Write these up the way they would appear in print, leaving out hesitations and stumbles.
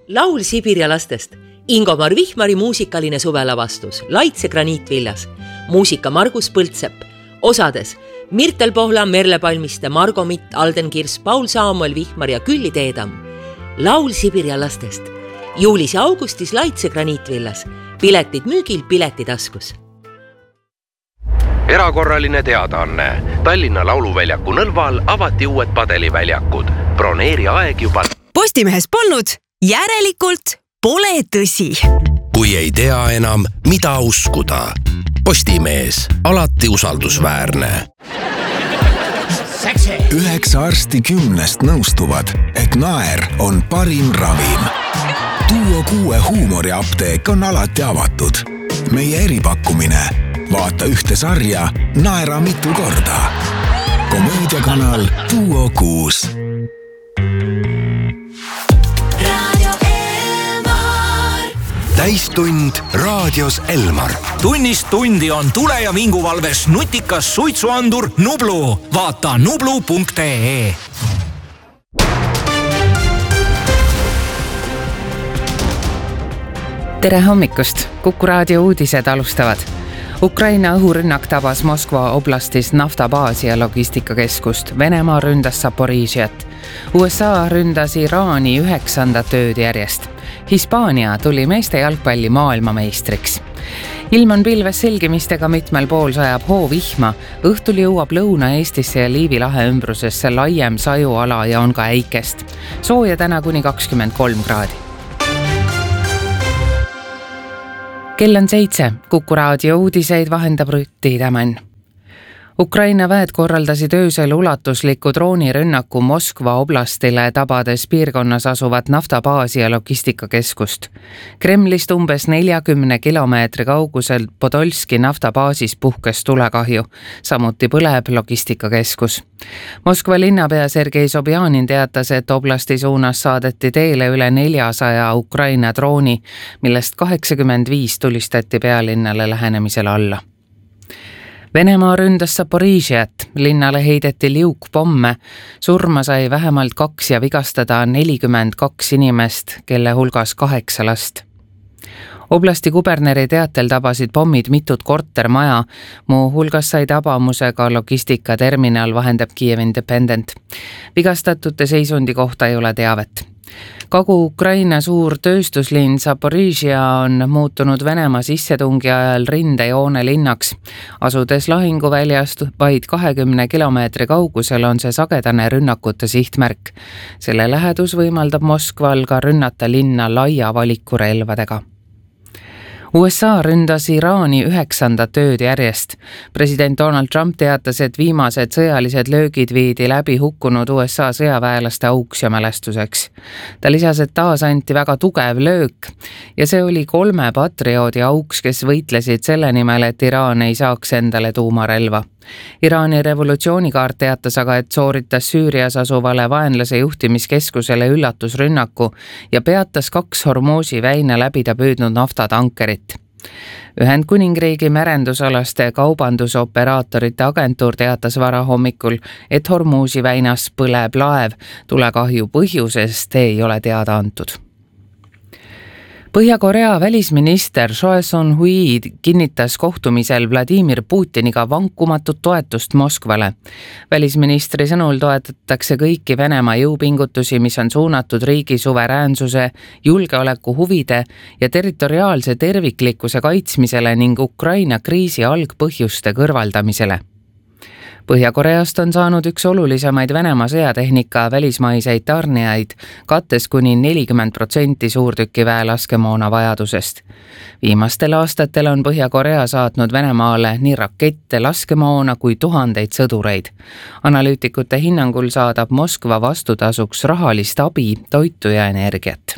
Laul Sibirja lastest. Ingomar Vihmari muusikaline suvelavastus Laitse graniitvillas. Muusika Margus Põldsepp. Osades Mirtel Pohla, Merle Palmiste, Margo Mitt, Alden Kirs, Paul Saamuel Vihmar ja Külli Teedam. Laul Sibirja lastest. Juulis ja augustis Laitse graniitvillas. Piletid müügil, Piletitaskus. Erakorraline teadaanne. Tallinna Lauluväljaku Nõlval avati uued padeliväljakud. Broneeri aeg juba. Postimehes polnud, järelikult pole tõsi. Kui ei tea enam, mida uskuda. Postimees, alati usaldusväärne. 9 arsti 10 nõustuvad, et naer on parim ravim. Duo 6 huumoriapteek on alati avatud. Meie eripakkumine. Vaata ühte sarja, naera mitu korda. Komöödiakanal Duo 6. Täistund raadios Elmar. Tunnist tundi on tule- ja vinguvalves nutikas suitsuandur Nublu. Vaata nublu.ee. Tere hommikust! Kuku raadio uudised alustavad. Ukraina õhurünnak tabas Moskva oblastis naftabaasi ja logistikakeskust. Venemaa ründas Zaporižiat. USA ründas Iraani 9. tööd järjest. Hispaania tuli meeste jalgpalli maailmameistriks. Ilm on pilves selgimistega, mitmel pool sajab hoovihma. Õhtul jõuab Lõuna-Eestisse ja Liivi lahe ümbrusesse laiem sajuala ja on ka äikest. Sooja täna kuni 23 kraadi. Kell on 7. Kuku raadio uudiseid vahendab Rütti Tämän. Ukraina väed korraldasid öösel ulatusliku droonirünnaku Moskva oblastile, tabades piirkonnas asuvat naftabaasi ja logistikakeskust. Kremlist umbes 40 kilomeetri kaugusel Podolski naftabaasis puhkes tulekahju, samuti põleb logistikakeskus. Moskva linnapea Sergei Sobjanin teatas, et oblasti suunas saadeti teele üle 400 Ukraina drooni, millest 85 tulistati pealinnale lähenemisel alla. Venemaa ründas Zaporižiat, linnale heideti liukpomme, surma sai vähemalt 2 ja vigastada 42 inimest, kelle hulgas 8 last. Oblasti kuberneri teatel tabasid pommid mitut kortermaja, muu hulgas sai tabamusega logistikaterminal, vahendab Kiev Independent. Vigastatute seisundi kohta ei ole teavet. Kagu-Ukraina suur tööstuslinn Zaporižia on muutunud Venemaa sissetungi ajal rindejoone linnaks. Asudes lahinguväljast vaid 20 kilomeetri kaugusel on see sagedane rünnakute sihtmärk. Selle lähedus võimaldab Moskval ka rünnata linna laia valikurelvadega. USA ründas Iraani 9. tööd järjest. President Donald Trump teatas, et viimased sõjalised löögid viidi läbi hukkunud USA sõjaväelaste auks ja mälestuseks. Ta lisas, et taas anti väga tugev löök ja see oli 3 patrioodi auks, kes võitlesid selle nimel, et Iraan ei saaks endale tuumarelva. Iraani revolutsioonikaart teatas aga, et sooritas Süürias asuvale vaenlase juhtimiskeskusele üllatusrünnaku ja peatas 2 Hormuzi väina läbida püüdnud naftatankerit. Ühendkuningriigi merendusalaste kaubandusoperaatorite agentuur teatas varahommikul, et Hormuzi väinas põleb laev. Tulekahju põhjusest ei ole teada antud. Põhja-Korea välisminister Choi Son-hui kinnitas kohtumisel Vladimir Putiniga vankumatut toetust Moskvale. Välisministri sõnul toetatakse kõiki Venemaa jõupingutusi, mis on suunatud riigi suveräänsuse, julgeoleku huvide ja territoriaalse terviklikkuse kaitsmisele ning Ukraina kriisi algpõhjuste kõrvaldamisele. Põhja-Koreast on saanud üks olulisemaid Venemaa sõjatehnika välismaiseid tarnijaid, kattes kuni 40% suurtükiväe laskemoona vajadusest. Viimastel aastatel on Põhja-Korea saatnud Venemaale nii rakette, laskemoona kui tuhandeid sõdureid. Analüütikute hinnangul saadab Moskva vastutasuks rahalist abi, toitu ja energiat.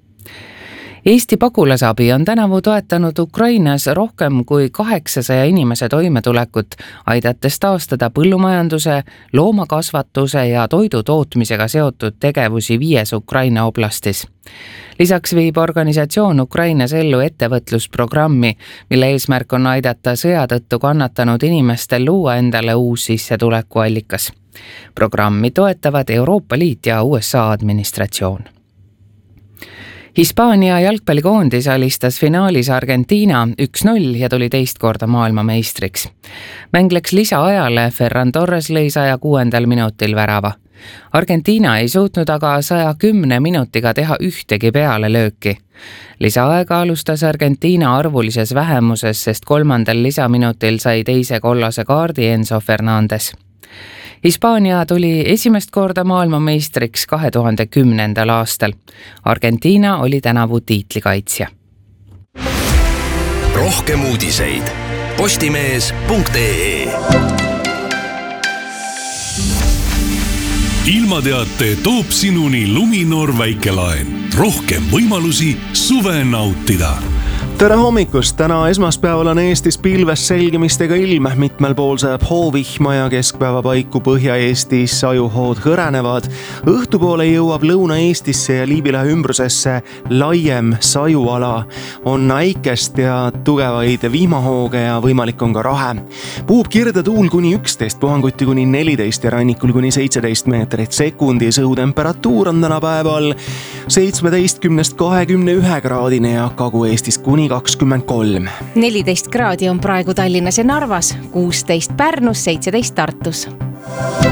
Eesti pagulasabi on tänavu toetanud Ukrainas rohkem kui 800 inimese toimetulekut, aidates taastada põllumajanduse, loomakasvatuse ja toidu tootmisega seotud tegevusi 5 Ukraina oblastis. Lisaks viib organisatsioon Ukrainas ellu ettevõtlusprogrammi, mille eesmärk on aidata sõja tõttu kannatanud inimestel luua endale uus sissetulekuallikas. Programmi toetavad Euroopa Liit ja USA administratsioon. Hispaania jalgpallikoondis alistas finaalis Argentiina 1-0 ja tuli teist korda maailmameistriks. Mäng läks lisaajale, Ferran Torres lõi 106. minutil värava. Argentiina ei suutnud aga 110 minutiga teha ühtegi pealelööki. Lisaaega alustas Argentiina arvulises vähemuses, sest 3. lisaminutil sai teise kollase kaardi Enzo Fernandez. Hispaania tuli esimest korda maailmameistriks 2010. aastal. Argentiina oli tänavu tiitlikaitsja. Rohkem uudiseid postimees.ee. Ilmateate toob sinuni Luminor väikelaen. Rohkem võimalusi suve nautida. Tere hommikust! Täna esmaspäeval on Eestis pilves selgimistega ilm. Mitmel pool sajab hoovihma ja keskpäeva paiku Põhja-Eestis ajuhood hõrenevad. Õhtupoole jõuab Lõuna-Eestisse ja Liivilahe ümbrusesse laiem sajuala. On äikest ja tugevaid vihmahooge ja võimalik on ka rahe. Puhub kirde tuul kuni 11, puhanguti kuni 14 ja rannikul kuni 17 meetrit sekundis. Õhutemperatuur on täna päeval 17–21 kraadine ja Kagu-Eestis kuni 23. 14 kraadi on praegu Tallinnas ja Narvas, 16 Pärnus, 17 Tartus.